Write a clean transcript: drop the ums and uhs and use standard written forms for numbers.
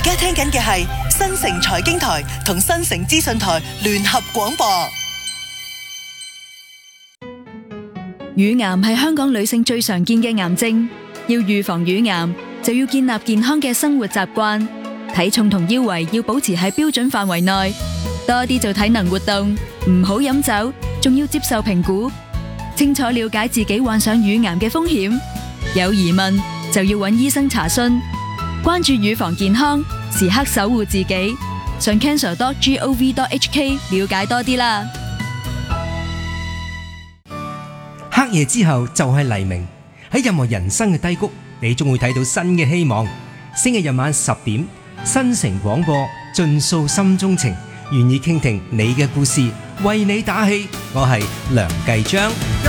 而家聽緊嘅係新城財經台同新城資訊台聯合廣播。 乳癌係香港女性最常見嘅癌症，要預防乳癌就要建立健康嘅生活習慣，體重同腰圍要保持喺標準範圍內，多啲做體能活動，唔好飲酒，仲要接受評估，清楚了解自己患上乳癌嘅風險，有疑問就要揾醫生查詢，關注乳房健康，時刻守護自己，上 cancer.gov.hk 了解多啲啦。 黑夜之後就係黎明，喺任何人生嘅低谷，你總會睇到新嘅希望。星期日晚10點，新城廣播盡訴心中情，願意傾聽你嘅故事，為你打氣。我係梁繼章。